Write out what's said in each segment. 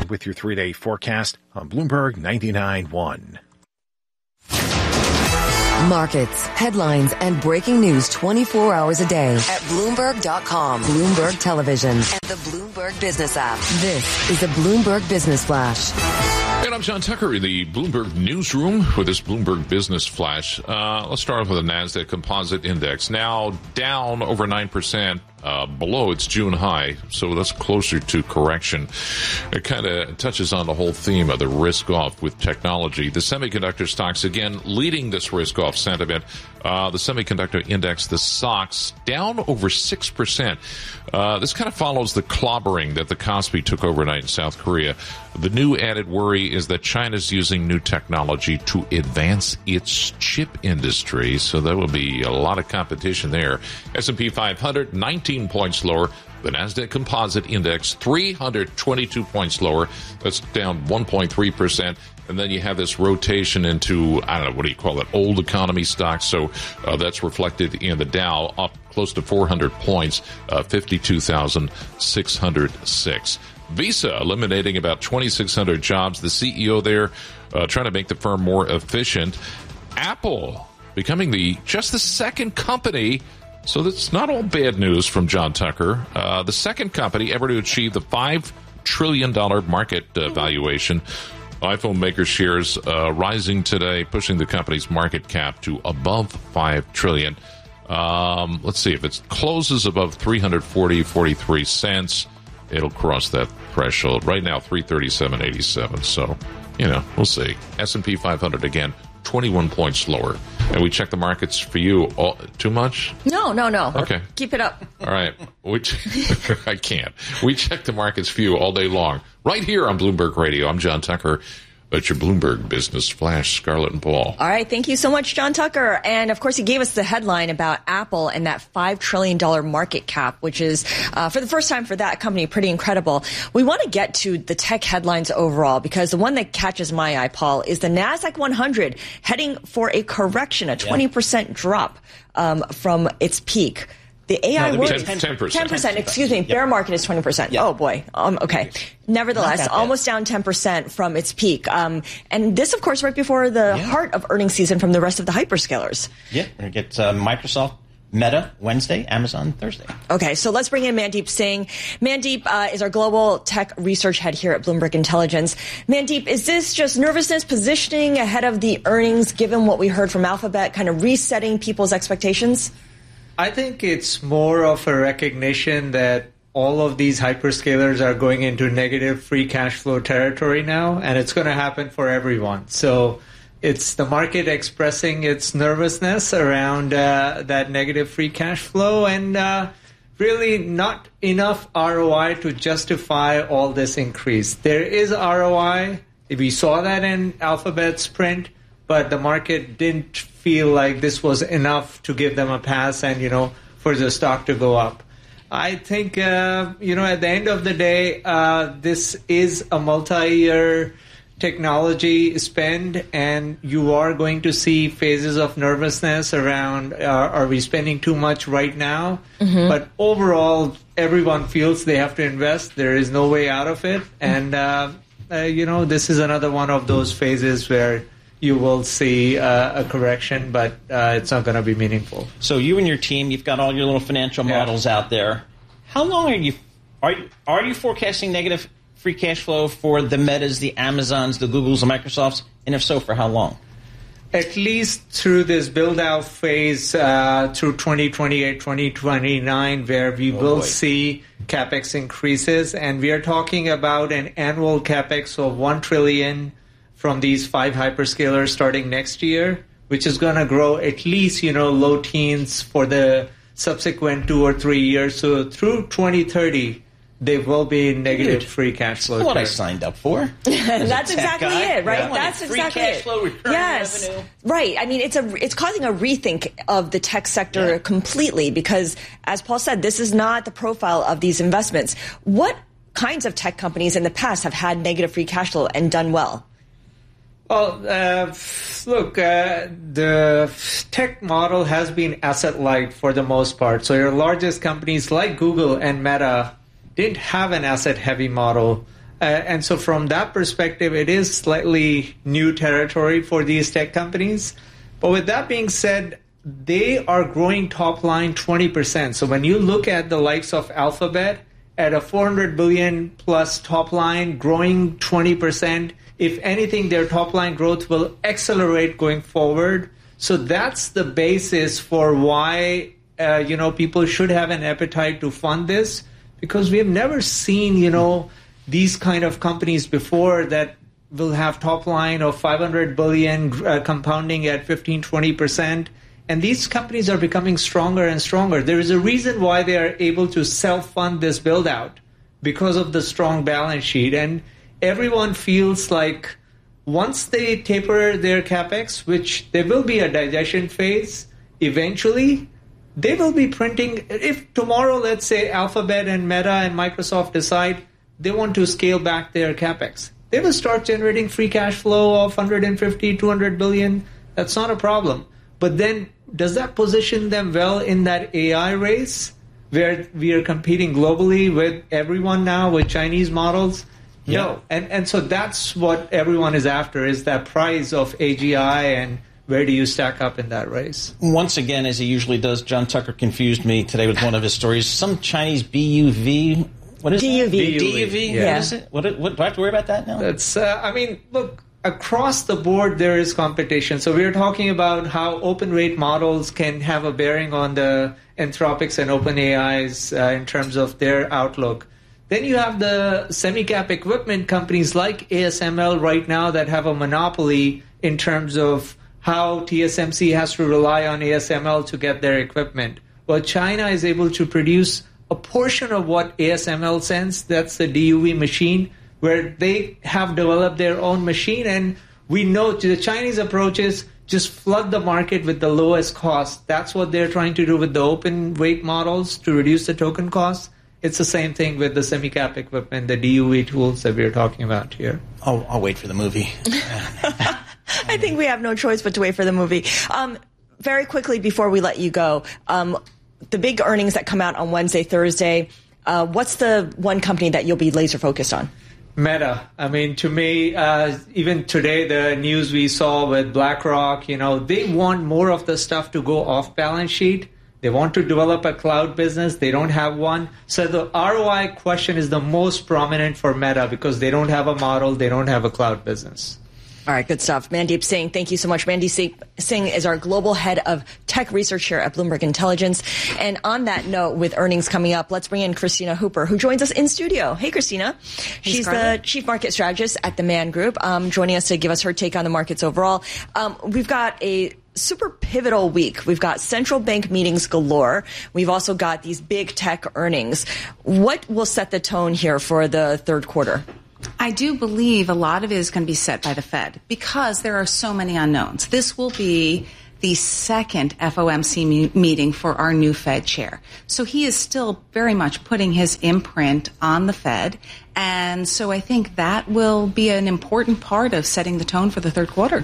ahead with your 3-day forecast on Bloomberg 99.1. Markets, headlines, and breaking news 24 hours a day at Bloomberg.com, Bloomberg Television, and the Bloomberg Business app. This is the Bloomberg Business Flash. And I'm John Tucker in the Bloomberg Newsroom with this Bloomberg Business Flash. Let's start off with the NASDAQ Composite Index. Now down over 9%, below its June high, so that's closer to correction. It kind of touches on the whole theme of the risk-off with technology. The semiconductor stocks, again, leading this risk-off sentiment. The semiconductor index, the SOX, down over 6%. This kind of follows the clobbering that the Kospi took overnight in South Korea. The new added worry is that China's using new technology to advance its chip industry, so there will be a lot of competition there. S&P 500, 19 points lower. The NASDAQ Composite Index, 322 points lower. That's down 1.3%. And then you have this rotation into, I don't know, what do you call it, old economy stocks. So that's reflected in the Dow, up close to 400 points, 52,606. Visa eliminating about 2,600 jobs. The CEO there trying to make the firm more efficient. Apple becoming just the second company. So that's not all bad news from John Tucker. The second company ever to achieve the $5 trillion market valuation. iPhone maker shares rising today, pushing the company's market cap to above $5 trillion. Let's see, if it closes above 343 cents, it'll cross that threshold. Right now, 337.87. So, we'll see. S&P 500 again, 21 points lower. And we check the markets for you. Too much? No. Okay. Keep it up. All right. I can't. We check the markets for you all day long. Right here on Bloomberg Radio. I'm John Tucker. That's your Bloomberg Business Flash, Scarlett and Paul. All right. Thank you so much, John Tucker. And, of course, he gave us the headline about Apple and that $5 trillion market cap, which is, for the first time for that company, pretty incredible. We want to get to the tech headlines overall because the one that catches my eye, Paul, is the NASDAQ 100 heading for a correction, a 20% drop from its peak. The AI world 10%. Excuse me. Bear market is 20%. Yeah. Oh boy. Okay. Nevertheless, almost down 10% from its peak. And this, of course, right before the heart of earnings season from the rest of the hyperscalers. Yeah. We're going to get Microsoft, Meta Wednesday, Amazon Thursday. Okay, so let's bring in Mandeep Singh. Mandeep is our global tech research head here at Bloomberg Intelligence. Mandeep, is this just nervousness, positioning ahead of the earnings, given what we heard from Alphabet, kind of resetting people's expectations? I think it's more of a recognition that all of these hyperscalers are going into negative free cash flow territory now, and it's going to happen for everyone. So it's the market expressing its nervousness around that negative free cash flow and really not enough ROI to justify all this increase. There is ROI. We saw that in Alphabet's print, but the market didn't feel like this was enough to give them a pass and, for the stock to go up. I think, at the end of the day, this is a multi-year technology spend, and you are going to see phases of nervousness around, are we spending too much right now? Mm-hmm. But overall, everyone feels they have to invest. There is no way out of it. And, this is another one of those phases where you will see a correction, but it's not going to be meaningful. So you and your team, you've got all your little financial models out there. How long are you forecasting negative free cash flow for the Metas, the Amazons, the Googles, the Microsofts? And if so, for how long? At least through this build-out phase through 2028, 2029, where we will see CapEx increases. And we are talking about an annual CapEx of $1 trillion from these 5 hyperscalers starting next year, which is going to grow at least, low teens for the subsequent 2 or 3 years. So through 2030, they will be negative free cash flow. That's what I signed up for. That's exactly it, right? Yeah. That's exactly free cash flow, recurring revenue. Right. I mean, it's causing a rethink of the tech sector completely because, as Paul said, this is not the profile of these investments. What kinds of tech companies in the past have had negative free cash flow and done well? Well, the tech model has been asset-light for the most part. So your largest companies like Google and Meta didn't have an asset-heavy model. And so from that perspective, it is slightly new territory for these tech companies. But with that being said, they are growing top line 20%. So when you look at the likes of Alphabet at a $400 billion plus top line growing 20%, if anything, their top line growth will accelerate going forward. So that's the basis for why, people should have an appetite to fund this, because we have never seen, these kind of companies before that will have top line of $500 billion compounding at 15-20%. And these companies are becoming stronger and stronger. There is a reason why they are able to self-fund this build-out, because of the strong balance sheet. And everyone feels like once they taper their capex, which there will be a digestion phase eventually, they will be printing. If tomorrow, let's say, Alphabet and Meta and Microsoft decide they want to scale back their capex, they will start generating free cash flow of 150, 200 billion. That's not a problem. But then does that position them well in that AI race where we are competing globally with everyone now with Chinese models? Yeah. No. And so that's what everyone is after, is that prize of AGI, and where do you stack up in that race? Once again, as he usually does, John Tucker confused me today with one of his stories. Some Chinese BUV. What is DUV. That? DUV? Yeah. What is it? What do I have to worry about that now? It's, look, across the board, there is competition. So we're talking about how open rate models can have a bearing on the Anthropics and OpenAI's in terms of their outlook. Then you have the semi-cap equipment companies like ASML right now that have a monopoly in terms of how TSMC has to rely on ASML to get their equipment. Well, China is able to produce a portion of what ASML sends. That's the DUV machine, where they have developed their own machine. And we know the Chinese approach is just flood the market with the lowest cost. That's what they're trying to do with the open weight models to reduce the token costs. It's the same thing with the semi-cap equipment, the DUV tools that we're talking about here. Oh, I'll wait for the movie. I think we have no choice but to wait for the movie. Very quickly before we let you go, the big earnings that come out on Wednesday, Thursday, what's the one company that you'll be laser focused on? Meta. I mean, to me, even today, the news we saw with BlackRock, they want more of the stuff to go off balance sheet. They want to develop a cloud business. They don't have one. So the ROI question is the most prominent for Meta because they don't have a model. They don't have a cloud business. All right, good stuff. Mandeep Singh, thank you so much. Mandeep Singh is our global head of tech research here at Bloomberg Intelligence. And on that note, with earnings coming up, let's bring in Christina Hooper, who joins us in studio. Hey, Christina. She's the chief market strategist at the Man Group, joining us to give us her take on the markets overall. We've got a super pivotal week. We've got central bank meetings galore. We've also got these big tech earnings. What will set the tone here for the third quarter? I do believe a lot of it is going to be set by the Fed because there are so many unknowns. This will be the second FOMC meeting for our new Fed chair. So he is still very much putting his imprint on the Fed. And so I think that will be an important part of setting the tone for the third quarter.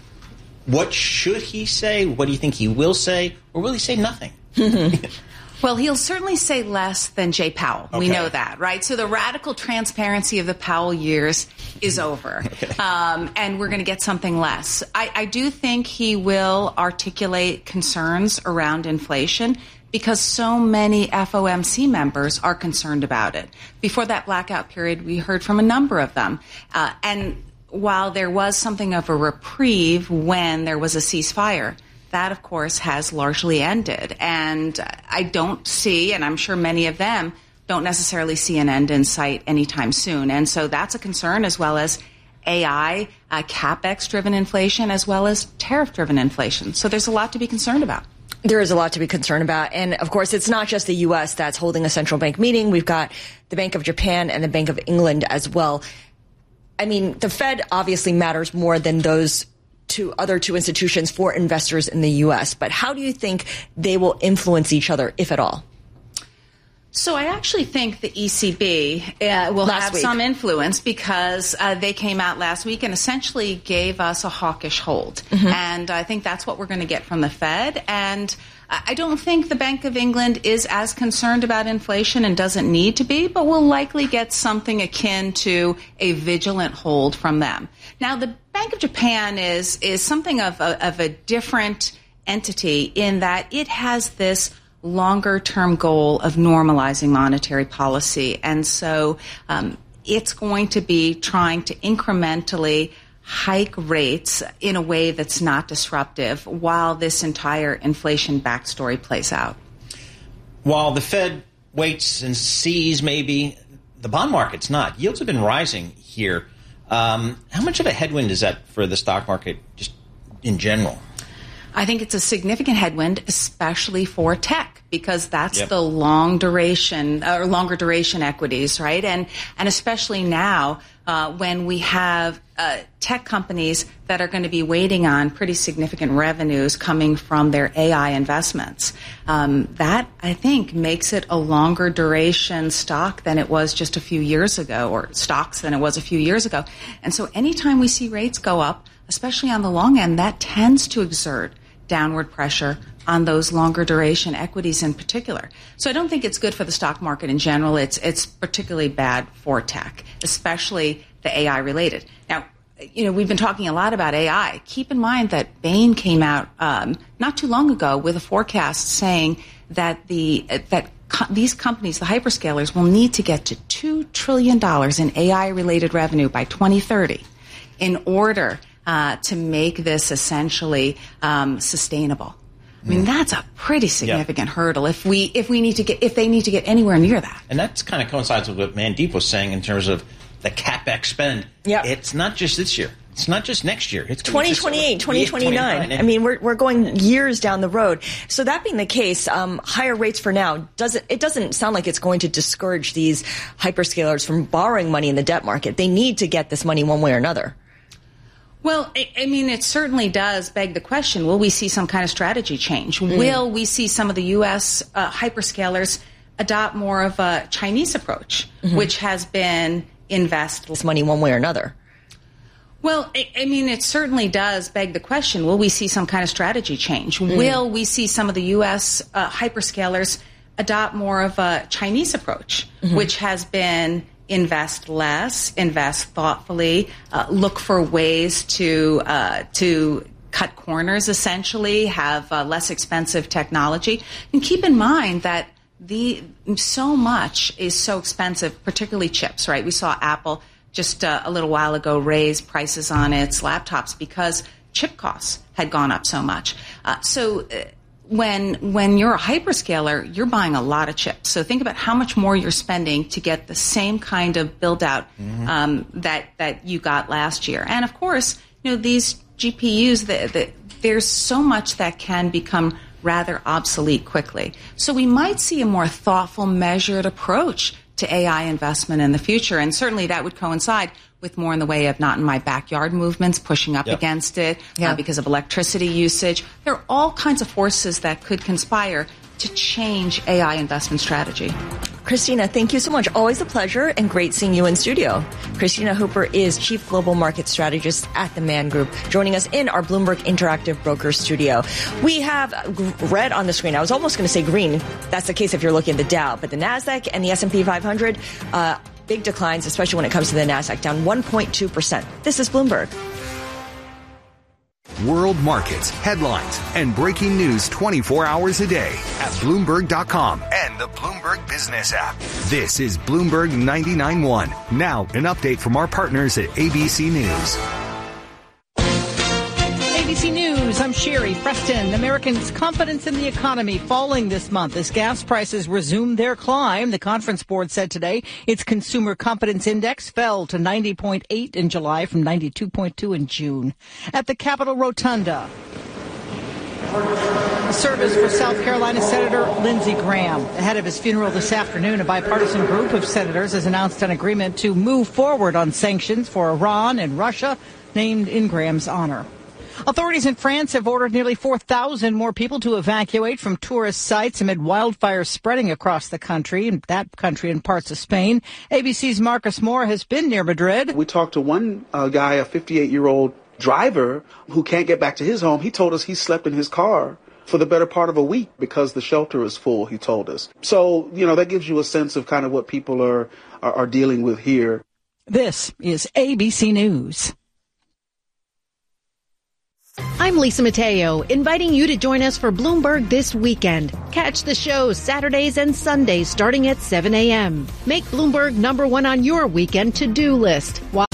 What should he say? What do you think he will say? Or will he say nothing? Well, he'll certainly say less than Jay Powell. Okay. We know that, right? So the radical transparency of the Powell years is over. Okay. And we're going to get something less. I do think he will articulate concerns around inflation because so many FOMC members are concerned about it. Before that blackout period, we heard from a number of them. And while there was something of a reprieve when there was a ceasefire, that, of course, has largely ended. And I don't see, and I'm sure many of them don't necessarily see an end in sight anytime soon. And so that's a concern, as well as AI, CapEx-driven inflation, as well as tariff-driven inflation. So there's a lot to be concerned about. There is a lot to be concerned about. And, of course, it's not just the U.S. that's holding a central bank meeting. We've got the Bank of Japan and the Bank of England as well. I mean, the Fed obviously matters more than those other two institutions for investors in the U.S. But how do you think they will influence each other, if at all? So I actually think the ECB will have some influence because they came out last week and essentially gave us a hawkish hold. Mm-hmm. And I think that's what we're going to get from the Fed. And I don't think the Bank of England is as concerned about inflation and doesn't need to be, but we'll likely get something akin to a vigilant hold from them. Now, the Bank of Japan is something of a different entity in that it has this longer-term goal of normalizing monetary policy. And so it's going to be trying to incrementally hike rates in a way that's not disruptive while this entire inflation backstory plays out. While the Fed waits and sees, maybe, the bond market's not. Yields have been rising here. How much of a headwind is that for the stock market just in general? I think it's a significant headwind, especially for tech, because that's the longer duration equities, right? And especially now when we have tech companies that are going to be waiting on pretty significant revenues coming from their AI investments. That, I think, makes it a longer duration stock than it was just a few years ago, or stocks than it was a few years ago. And so anytime we see rates go up, especially on the long end, that tends to exert downward pressure on those longer duration equities in particular. So I don't think it's good for the stock market in general. It's particularly bad for tech, especially the AI related. Now, we've been talking a lot about AI. Keep in mind that Bain came out not too long ago with a forecast saying that these companies, the hyperscalers, will need to get to $2 trillion in AI related revenue by 2030 in order to make this essentially sustainable. I mean, that's a pretty significant hurdle if they need to get anywhere near that. And that kind of coincides with what Mandeep was saying in terms of the CapEx spend. Yep. It's not just this year. It's not just next year. It's 2028, 2029. I mean, we're going years down the road. So that being the case, higher rates for now, it doesn't sound like it's going to discourage these hyperscalers from borrowing money in the debt market. They need to get this money one way or another. Well, I mean, it certainly does beg the question, will we see some kind of strategy change? Will we see some of the U.S. Hyperscalers adopt more of a Chinese approach, which has been invest this money one way or another? Well, I mean, it certainly does beg the question, will we see some kind of strategy change? Will we see some of the U.S. Hyperscalers adopt more of a Chinese approach, which has been invest less, invest thoughtfully, look for ways to cut corners, essentially, have less expensive technology. And keep in mind that so much is so expensive, particularly chips, right? We saw Apple just a little while ago raise prices on its laptops because chip costs had gone up so much. When you're a hyperscaler, you're buying a lot of chips. So think about how much more you're spending to get the same kind of build out that you got last year. And of course, these GPUs, there's so much that can become rather obsolete quickly. So we might see a more thoughtful, measured approach to AI investment in the future. And certainly that would coincide with more in the way of not in my backyard movements, pushing up against it because of electricity usage. There are all kinds of forces that could conspire to change AI investment strategy. Christina, thank you so much. Always a pleasure and great seeing you in studio. Christina Hooper is Chief Global Market Strategist at the Man Group, joining us in our Bloomberg Interactive Broker studio. We have red on the screen. I was almost going to say green. That's the case if you're looking at the Dow, but the NASDAQ and the S&P 500, big declines, especially when it comes to the NASDAQ, down 1.2%. This is Bloomberg. World markets, headlines, and breaking news 24 hours a day at Bloomberg.com and the Bloomberg Business app. This is Bloomberg 99.1. Now, an update from our partners at ABC News. ABC News, I'm Sherry Preston. Americans' confidence in the economy falling this month as gas prices resume their climb. The Conference Board said today its consumer confidence index fell to 90.8 in July from 92.2 in June. At the Capitol Rotunda, a service for South Carolina Senator Lindsey Graham. Ahead of his funeral this afternoon, a bipartisan group of senators has announced an agreement to move forward on sanctions for Iran and Russia, named in Graham's honor. Authorities in France have ordered nearly 4,000 more people to evacuate from tourist sites amid wildfires spreading across the country, and parts of Spain. ABC's Marcus Moore has been near Madrid. We talked to one guy, a 58-year-old driver who can't get back to his home. He told us he slept in his car for the better part of a week because the shelter is full, he told us. So, that gives you a sense of kind of what people are dealing with here. This is ABC News. I'm Lisa Mateo, inviting you to join us for Bloomberg This Weekend. Catch the show Saturdays and Sundays starting at 7 a.m. Make Bloomberg #1 on your weekend to-do list.